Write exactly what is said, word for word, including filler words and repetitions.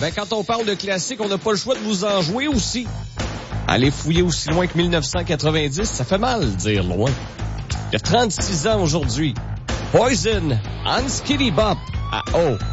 ben quand on parle de classique, on n'a pas le choix de vous en jouer aussi. Aller fouiller aussi loin que dix-neuf cent quatre-vingt-dix, ça fait mal dire loin. Il y a trente-six ans aujourd'hui. Poison, Hans Kitty Bop à O.